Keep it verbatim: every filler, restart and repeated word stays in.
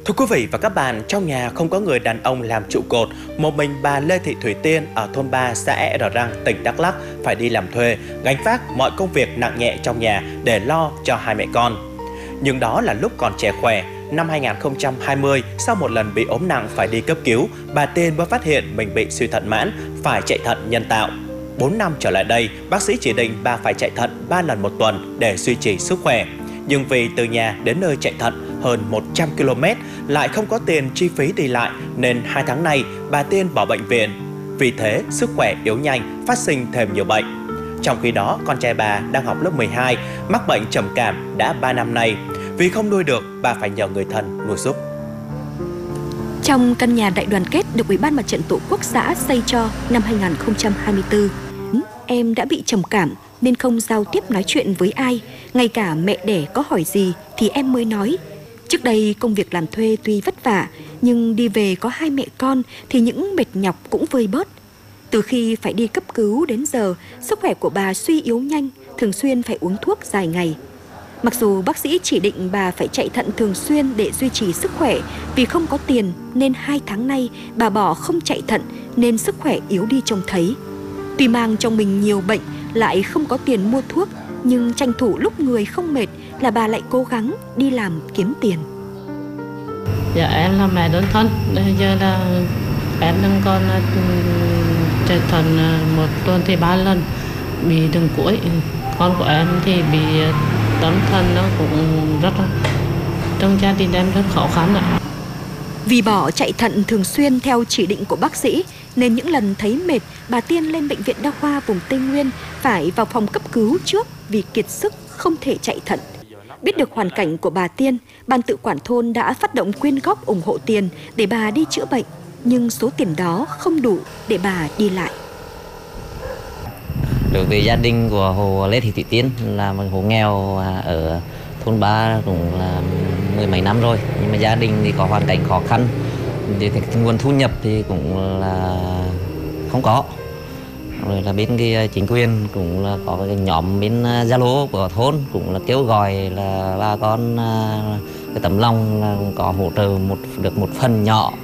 Thưa quý vị và các bạn, trong nhà không có người đàn ông làm trụ cột, một mình bà Lê Thị Thủy Tiên ở thôn ba, xã E Răng, tỉnh Đắk Lắk phải đi làm thuê, gánh vác mọi công việc nặng nhẹ trong nhà để lo cho hai mẹ con. Nhưng đó là lúc còn trẻ khỏe. Năm hai nghìn không trăm hai mươi, sau một lần bị ốm nặng phải đi cấp cứu, bà Tiên mới phát hiện mình bị suy thận mãn, phải chạy thận nhân tạo. bốn năm trở lại đây, bác sĩ chỉ định bà phải chạy thận ba lần một tuần để duy trì sức khỏe. Nhưng vì từ nhà đến nơi chạy thận hơn một trăm ki lô mét, lại không có tiền chi phí đi lại, nên hai tháng nay bà Tiên bỏ bệnh viện. Vì thế, sức khỏe yếu nhanh, phát sinh thêm nhiều bệnh. Trong khi đó, con trai bà đang học lớp mười hai, mắc bệnh trầm cảm đã ba năm nay. Vì không nuôi được, bà phải nhờ người thân nuôi giúp. Trong căn nhà đại đoàn kết được Ủy ban Mặt trận Tổ quốc xã xây cho năm hai nghìn không trăm hai mươi tư, em đã bị trầm cảm nên không giao tiếp nói chuyện với ai. Ngay cả mẹ đẻ có hỏi gì thì em mới nói. Trước đây công việc làm thuê tuy vất vả, nhưng đi về có hai mẹ con thì những mệt nhọc cũng vơi bớt. Từ khi phải đi cấp cứu đến giờ, sức khỏe của bà suy yếu nhanh, thường xuyên phải uống thuốc dài ngày. Mặc dù bác sĩ chỉ định bà phải chạy thận thường xuyên để duy trì sức khỏe, vì không có tiền nên hai tháng nay bà bỏ không chạy thận nên sức khỏe yếu đi trông thấy. Tuy mang trong mình nhiều bệnh, lại không có tiền mua thuốc, nhưng tranh thủ lúc người không mệt là bà lại cố gắng đi làm kiếm tiền. Dạ em là mẹ đơn thân, bây giờ là em đang còn chạy thận một tuần thì ba lần, bị đường cuối. Con của em thì bị tấm thân, nó cũng rất là, trong gia đình em rất khó khăn ạ. Vì bỏ chạy thận thường xuyên theo chỉ định của bác sĩ nên những lần thấy mệt, bà Tiên lên bệnh viện đa khoa vùng Tây Nguyên phải vào phòng cấp cứu trước vì kiệt sức không thể chạy thận. Biết được hoàn cảnh của bà Tiên, ban tự quản thôn đã phát động quyên góp ủng hộ tiền để bà đi chữa bệnh, nhưng số tiền đó không đủ để bà đi lại. Đối với gia đình của hộ Lê Thị Thủy Tiên là một hộ nghèo ở thôn ba cũng là mười mấy năm rồi, nhưng mà gia đình thì có hoàn cảnh khó khăn, thì nguồn thu nhập thì cũng là không có. Rồi là bên cái chính quyền cũng là có cái nhóm bên Zalo của thôn cũng là kêu gọi là bà con cái tấm lòng là có hỗ trợ một được một phần nhỏ